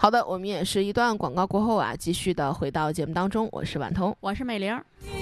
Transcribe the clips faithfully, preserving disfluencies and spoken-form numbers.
好的，我们也是一段广告过后啊，继续的回到节目当中，我是婉彤， 我是美玲。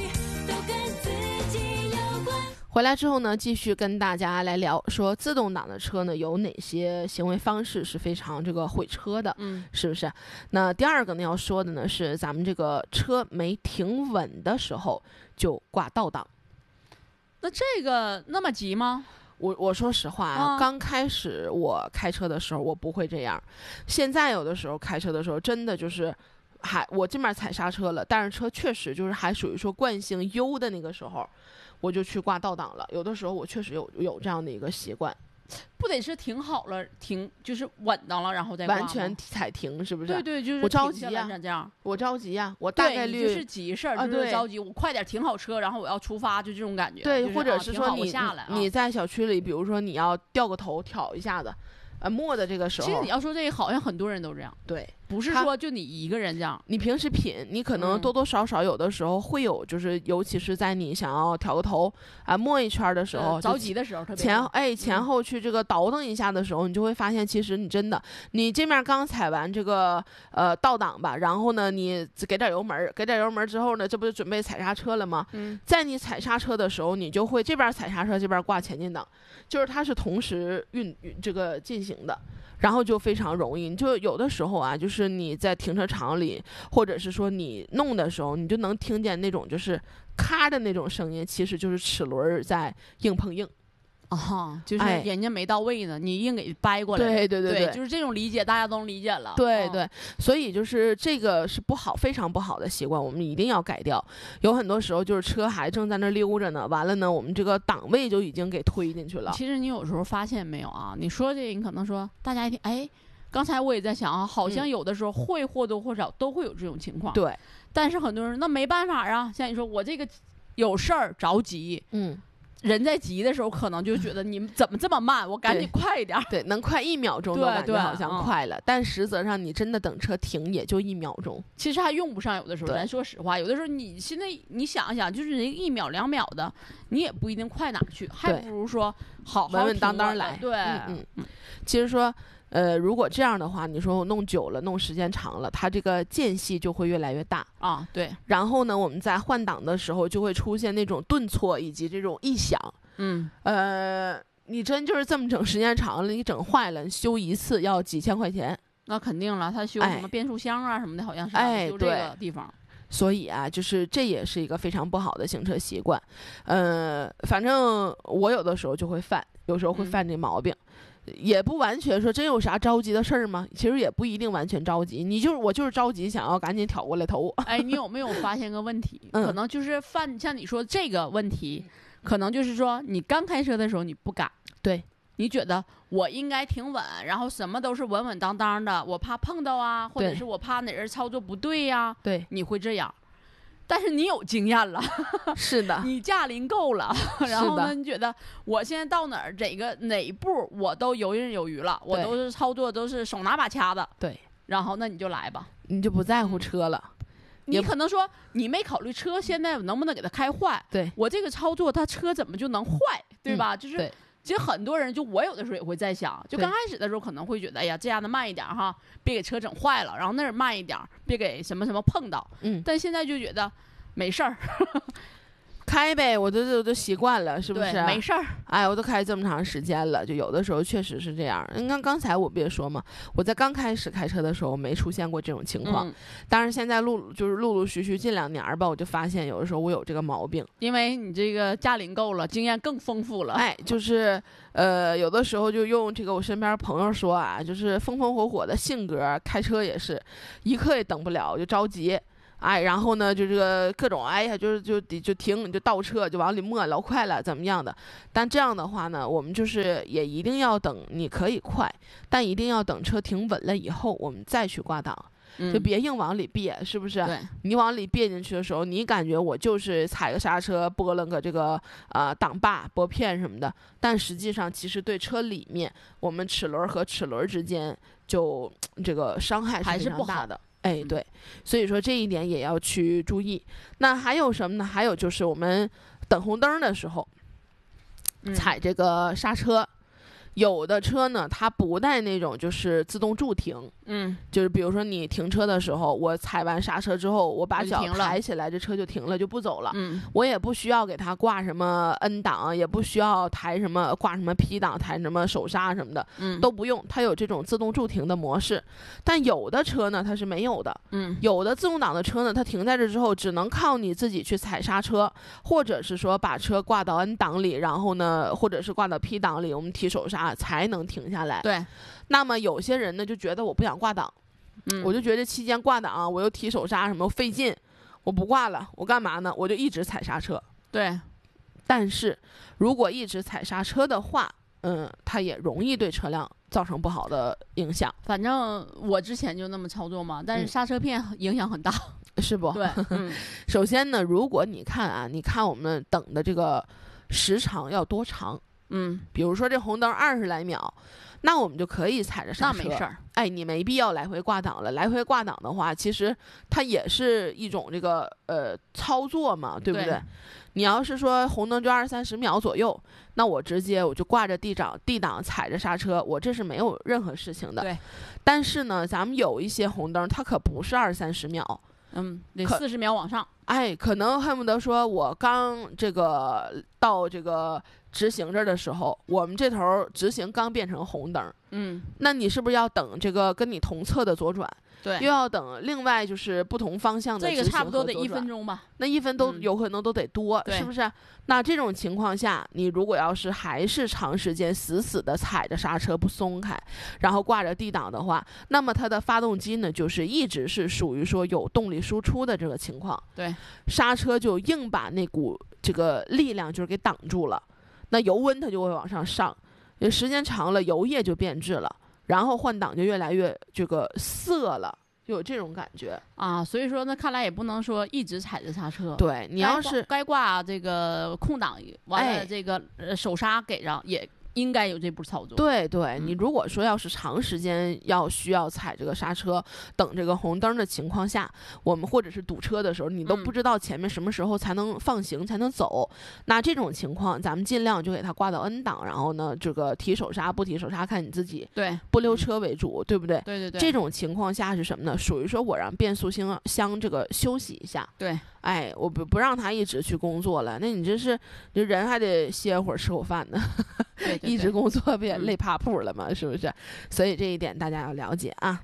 回来之后呢，继续跟大家来聊说自动挡的车呢有哪些行为方式是非常这个毁车的， 嗯， 是不是？那第二个呢要说的呢是咱们这个车没停稳的时候就挂倒档。 那这个那么急吗？ 我我说实话啊， 啊刚开始我开车的时候我不会这样，现在有的时候开车的时候真的就是还我这面踩刹车了，但是车确实就是还属于说惯性优的那个时候，我就去挂倒档了。有的时候我确实有有这样的一个习惯， 不得是停好了，停就是稳当了，然后再挂吗完全踩停，是不是？ 对对，就是我着急呀、 停下来这样。 我着急呀、我大概率对，你就是急事儿， 啊对就是着急，我快点停好车，然后我要出发，就这种感觉。 对， 就是或者啊停好我是说你、 下来啊你在小区里，比如说你要掉个头挑一下子，呃，摸的这个时候， 其实你要说这个，好像很多人都这样， 对。 不是他说就你一个人这样。 你平时品，你可能嗯多多少少有的时候会有，就是尤其是在你想要挑个头啊、摸一圈的时候， 呃着急的时候特别多前哎前后去这个倒腾一下的时候，你就会发现，其实你真的，你这面刚踩完这个呃倒档吧，然后呢，你给点油门，给点油门之后呢，这不就准备踩刹车了吗？ 嗯， 在你踩刹车的时候，你就会这边踩刹车，这边挂前进档，就是它是同时运运这个进行的。然后就非常容易，就有的时候啊，就是你在停车场里，或者是说你弄的时候，你就能听见那种就是咔的那种声音，其实就是齿轮在硬碰硬。 啊，就是哎人家没到位呢，你硬给掰过来了。 对对对对对就是这种理解，大家都能理解了。嗯对对，所以就是这个是不好，非常不好的习惯，我们一定要改掉。有很多时候就是车还正在那溜着呢，完了呢，我们这个档位就已经给推进去了。 其实你有时候发现没有啊？你说这个，你可能说大家一听，哎，刚才我也在想啊，好像有的时候会或多或少都会有这种情况。 对， 但是很多人那没办法啊，像你说我这个有事儿着急， 嗯， 人在急的时候可能就觉得你们怎么这么慢，我赶紧快一点儿。 对，能快一秒钟都对对感觉好像嗯快了，但实则上你真的等车停也就一秒钟。 其实还用不上，有的时候对咱说实话，有的时候你现在你想想，就是人一秒两秒的，你也不一定快哪儿去，还对不如说好好稳稳当停稳了当来对， 嗯嗯其实说，呃，如果这样的话，你说我弄久了，弄时间长了，它这个间隙就会越来越大。 啊，对， 然后呢，我们在换挡的时候就会出现那种顿挫以及这种异响。 嗯， 呃，你真就是这么整，时间长了，你整坏了，你修一次要几千块钱。 那肯定了，他修哎什么变速箱啊什么的，好像是哎修这个对地方。 所以啊，就是这也是一个非常不好的行车习惯。呃，反正我有的时候就会犯，有时候会犯这毛病。也不完全说真有啥着急的事儿吗？其实也不一定完全着急，你就是我就是着急，想要赶紧挑过来头。 哎，你有没有发现个问题？ 嗯可能就是犯像你说这个问题，可能就是说你刚开车的时候你不敢， 对， 你觉得我应该挺稳，然后什么都是稳稳当当的，我怕碰到啊，或者对是我怕哪人操作不对呀、 对， 你会这样。但是你有经验了， 是的， 你驾龄够了，然后呢， 是的你觉得我现在到哪儿，哪个哪一步我都游刃有余了，我对都是操作都是手拿把掐的， 对， 然后那你就来吧。 你就不在乎车了。也你可能说你没考虑车现在能不能给它开坏， 对， 我这个操作它车怎么就能坏，对吧？就是对其实很多人，就我有的时候也会在想，就对刚开始的时候可能会觉得，哎呀，这样的慢一点哈，别给车整坏了，然后那儿慢一点，别给什么什么碰到。 嗯， 但现在就觉得没事儿， 开呗，我都都都习惯了，是不对， 是？ 没事儿。 哎，我都开这么长时间了，就有的时候确实是这样。你看刚才我不也说嘛，我在刚开始开车的时候没出现过这种情况， 嗯， 但是现在陆就是陆陆续续近两年儿吧，我就发现有的时候我有这个毛病。 因为你这个驾龄够了，经验更丰富了。 哎，就是呃，有的时候就用这个我身边朋友说啊，就是风风火火的性格，开车也是一刻也等不了，就着急。哎，然后呢，就这个各种哎呀，就是就就就停，你就倒车，就往里没，老快了，怎么样的？但这样的话呢，我们就是也一定要等，你可以快，但一定要等车停稳了以后，我们再去挂档， 嗯就别硬往里别，是不是？ 对， 你往里别进去的时候，你感觉我就是踩个刹车，拨了个这个呃挡把、拨片什么的，但实际上其实对车里面，我们齿轮和齿轮之间就这个伤害还是是不好非常大的。哎，对，所以说这一点也要去注意。那还有什么呢？还有就是我们等红灯的时候， 嗯踩这个刹车， 有的车呢，它不带那种就是自动助停， 嗯， 就是比如说你停车的时候，我踩完刹车之后，我把脚就停了抬起来，这车就停了，就不走了。 嗯， 我也不需要给它挂什么 N 档，也不需要抬什么挂什么 P 档，抬什么手刹什么的， 嗯， 都不用。它有这种自动助停的模式，但有的车呢，它是没有的。 嗯， 有的自动挡的车呢，它停在这之后，只能靠你自己去踩刹车，或者是说把车挂到 N 档里，然后呢，或者是挂到 P 档里，我们提手刹才能停下来。 对。 那么有些人呢，就觉得我不想挂档， 嗯， 我就觉得期间挂档，我又提手刹什么费劲，我不挂了，我干嘛呢？我就一直踩刹车。 对。 但是如果一直踩刹车的话，嗯，它也容易对车辆造成不好的影响。 反正我之前就那么操作嘛，但是刹车片影响很大， 嗯、是不？ 对。嗯、 首先呢，如果你看啊，你看我们等的这个时长要多长？ 嗯， 比如说这红灯二十来秒，那我们就可以踩着刹车。 那没事儿。 哎，你没必要来回挂档了。来回挂档的话，其实它也是一种这个呃操作嘛，对不对？ 对， 你要是说红灯就二三十秒左右，那我直接我就挂着 D 档 D 档踩着刹车，我这是没有任何事情的。 对。 但是呢，咱们有一些红灯，它可不是二三十秒。 嗯，得四十秒往上。 哎，可能恨不得说，我刚这个到这个直行这儿的时候，我们这头直行刚变成红灯， 嗯， 那你是不是要等这个跟你同侧的左转？ 对， 又要等另外就是不同方向的直行和左转， 这个差不多得一分钟吧？ 那一分都有可能都得多， 嗯、 是不是？那这种情况下，你如果要是还是长时间死死的踩着刹车不松开，然后挂着 D 档的话，那么它的发动机呢，就是一直是属于说有动力输出的这个情况。 对， 刹车就硬把那股这个力量就是给挡住了，那油温它就会往上上，时间长了油液就变质了。然后换挡就越来越这个涩了，就有这种感觉啊。所以说呢，看来也不能说一直踩着刹车。 对，你要是该挂这个空档，完了这个、哎、呃手刹给上也。应该有这步操作。 对对、 嗯， 你如果说要是长时间要需要踩这个刹车，等这个红灯的情况下，我们或者是堵车的时候，你都不知道前面什么时候才能放行、嗯、才能走。那这种情况，咱们尽量就给它挂到 N 档，然后呢，这个提手刹不提手刹看你自己。 对， 不溜车为主，嗯、对不对？ 对对对。 这种情况下是什么呢？属于说我让变速箱箱这个休息一下。 对。 哎，我不不让他一直去工作了，那你这是这人还得歇会儿吃口饭呢， 对对对一直工作不也累趴铺了吗？嗯、是不是？所以这一点大家要了解啊。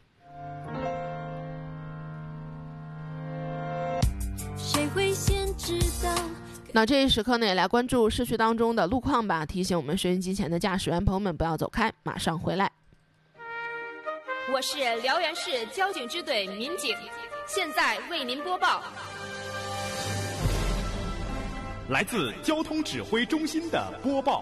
谁会先知道？那这一时刻呢，也来关注市区当中的路况吧。提醒我们收音机前的驾驶员朋友们不要走开，马上回来。 我是辽源市交警支队民警，现在为您播报。 来自交通指挥中心的播报。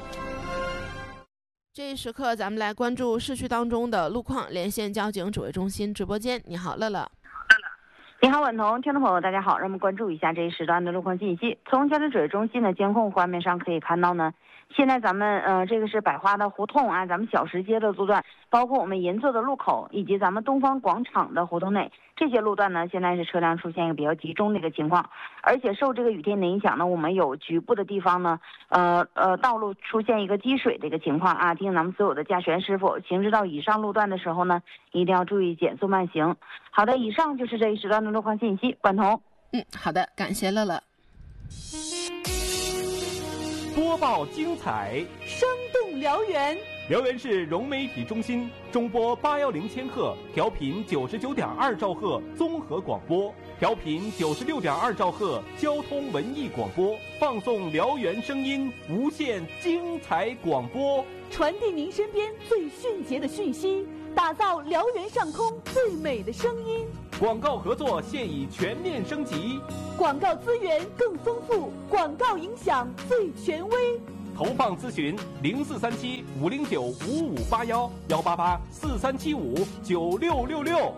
这一时刻咱们来关注市区当中的路况，连线交警指挥中心直播间。你好，乐乐。 你好，婉彤，听众朋友大家好，让我们关注一下这一时段的路况信息。从交通指挥中心的监控画面上可以看到呢，现在咱们呃这个是百花的胡同啊，咱们小石街的路段，包括我们银座的路口以及咱们东方广场的胡同内，这些路段呢现在是车辆出现一个比较集中的一个情况，而且受这个雨天的影响呢，我们有局部的地方呢呃呃道路出现一个积水的一个情况啊，提醒咱们所有的驾驶员师傅行驶到以上路段的时候呢，一定要注意减速慢行。好的，以上就是这一时段的路况信息。管彤， 嗯，好的，感谢乐乐。 播报精彩， 生动辽源。 辽源市融媒体中心中波八幺零千赫，调频九十九点二兆赫综合广播，调频九十六点二兆赫交通文艺广播，放送辽源声音，无限精彩广播， 传递您身边最迅捷的讯息，打造辽源上空最美的声音。 广告合作现已全面升级， 广告资源更丰富，广告影响最权威。 投放咨询零四三七五零九五五八幺幺八八四三七五九六六六。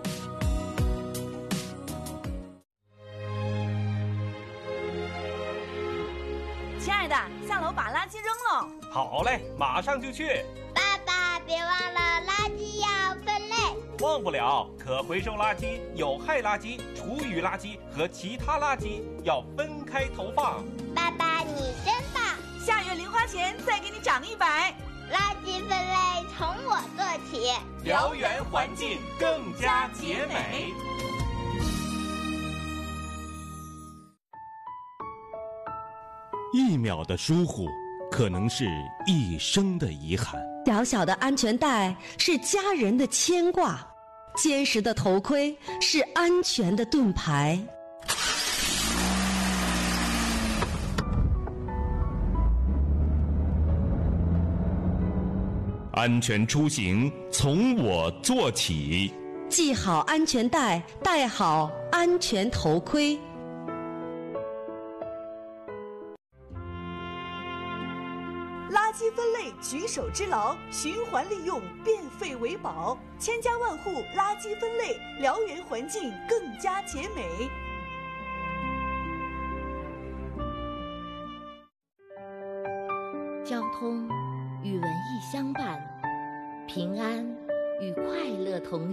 亲爱的，下楼把垃圾扔了。 好嘞，马上就去。 爸爸，别忘了垃圾要分类。 忘不了，可回收垃圾、有害垃圾、厨余垃圾和其他垃圾要分开投放。 爸爸，你真棒！ 下月零花钱再给你涨一百。 垃圾分类从我做起， 燎原环境更加洁美。 一秒的疏忽，可能是一生的遗憾。 小小的安全带是家人的牵挂，坚实的头盔是安全的盾牌。 安全出行从我做起， 系好安全带，戴好安全头盔。 垃圾分类举手之劳，循环利用，变废为宝，千家万户垃圾分类，燎原环境更加洁美。 交通与文艺相伴，平安与快乐同